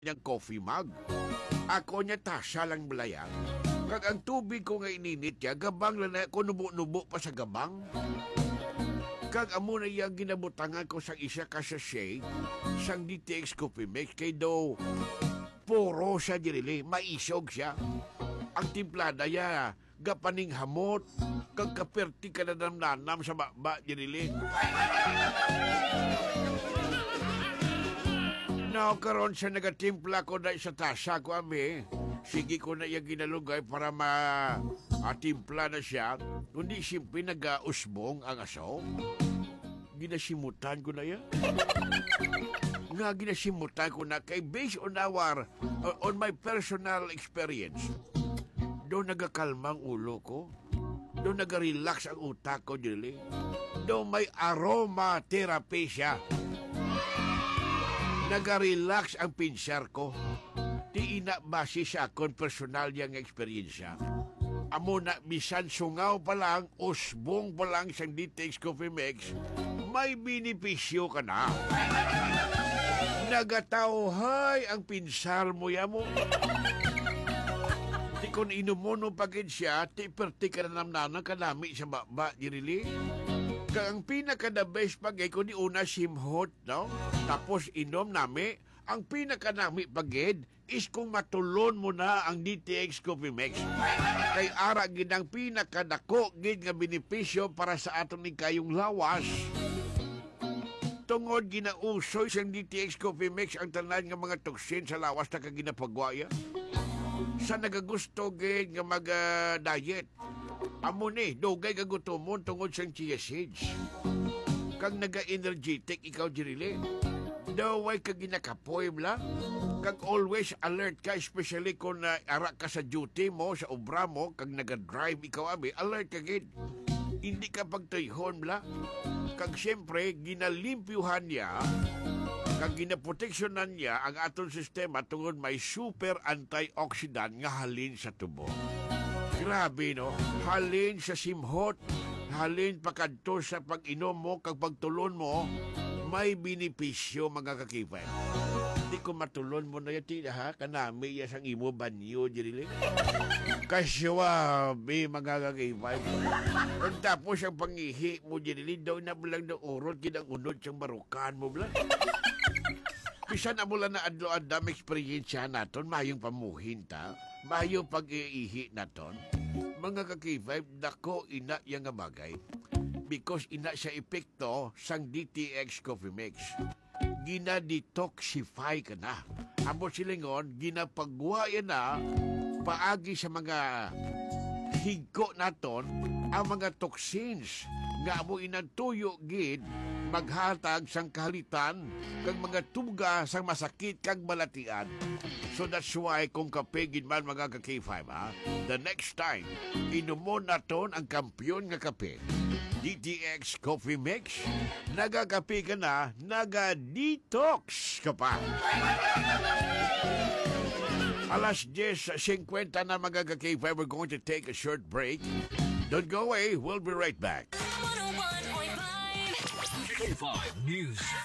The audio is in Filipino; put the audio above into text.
niyang coffee mug. Ako niya tasya lang malayang. Kag ang tubig ko nga ininit niya, gabang lang na ko nubo-nubo pa sa gabang. Kag amo na iyang ginabutangan ko sa isa ka sa shade, sang DTX Coffee Mix, kay do puro siya dirili, maisog siya. Ang timplada niya, gapaning hamot, kag kaperti ka na namnanam sa baba dirili. Now, karon siya nagatimpla ko na sa tasya ko, ami. Sige ko na yung ginalugay para ma-timpla na siya. Kundi simple nag-usbong ang aso. Ginasimutan ko na yan. Nga ginasimutan ko na kay based on my personal experience. Doon nagakalmang ulo ko. Doon nagarelax ang utak ko, dili. Doon may aroma therapy siya. Nagarelax ang pinsar ko. Di ina base sa akong personal yang eksperyensya. Amo na bisan sungaw pa lang, usbong pa lang sa DTX Coffee Mix, may benepisyo ka na. Nagatawhay ang pinsar mo ya mo. Di kon inumono pagid siya, ti perti ka na namnanang kanami sa baba, dirili. Ang pinaka-the best pagay ko ni una simhot, no? Tapos inom nami, ang pinaka-nami pagid is kung matulon mo na ang DTX Coffee Mix. Kay ara gid ang pinaka-dako gid nga benepisyo para sa aton ni kayong lawas. Tungod ginausoy sang DTX Coffee Mix ang tanan nga mga toksin sa lawas na kaginapagwaya. Sa nagagusto gid nga mag-diet. Amo ni, dugay kagutomon tungod sang chia seeds. Kag naga-energetic ikaw dirili. Daway ka ginakapoy bla. Kag always alert ka, especially kung ara ka sa duty mo, sa obra mo, kag naga-drive ikaw abi, alert ka gid. Hindi ka pagtuyhon bla. Kag siyempre, ginalimpyuhan niya, kag ginaproteksyonan niya ang aton sistema tungod may super antioxidant nga halin sa tubo. Grabe, no? Halin sa simhot, halin pakadto sa pag-inom mo, kag pagtulon mo, may benepisyo mga kakipay. Di ko matulon mo na yati, ha? Kanami yasang imo banyo, dirili. Kasyawabi, mga kakipay. At tapos ang pangihi mo, dirili, daw na bulang na urot, kinang unod siyang barukan mo, bla. Pisan na mula na adlo-adam experience naton, mayong pamuhin ta, mayong pag-iihi naton. Mga kakipay, dako ina yang nga bagay. Because ina siya epekto sang DTX Coffee Mix. Gina-detoxify ka na. Amo silingon, ginapagwaya na paagi sa mga higko naton ang mga toxins nga amo inantuyo gid maghatag sang kahalitan kag mga tuga sang masakit kag balatian. So that's why kung kapigid man mga ka-K5, ha? The next time, inumon naton ang kampyon nga kape. DTX Coffee Mix, nagakape ka na, naga-detox ka pa. Alas 10:50 na mga ka-K5, we're going to take a short break. Don't go away, we'll be right back. K5 News.